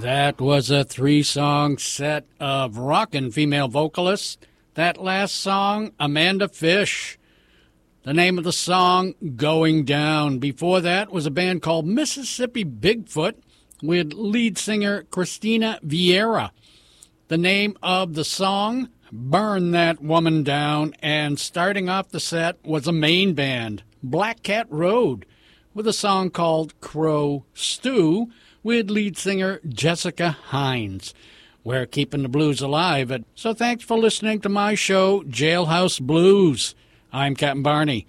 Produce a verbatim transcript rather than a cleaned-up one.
That was a three-song set of rockin' female vocalists. That last song, Amanda Fish. The name of the song, Going Down. Before that was a band called Mississippi Bigfoot with lead singer Christina Vieira. The name of the song, Burn That Woman Down. And starting off the set was a main band, Black Cat Road, with a song called Crow Stew with lead singer Jessica Hines. We're keeping the blues alive. So thanks for listening to my show, Jailhouse Blues. I'm Captain Barney.